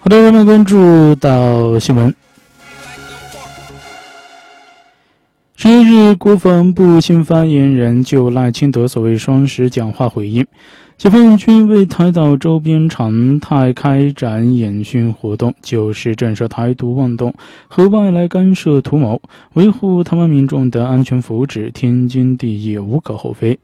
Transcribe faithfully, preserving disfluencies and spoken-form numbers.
好的，我们关注到新闻。十一日，国防部新发言人就赖清德所谓双十讲话回应，解放军为台岛周边常态开展演训活动，就是震慑台独妄动和外来干涉图谋，维护台湾民众的安全福祉，天经地义，无可厚非。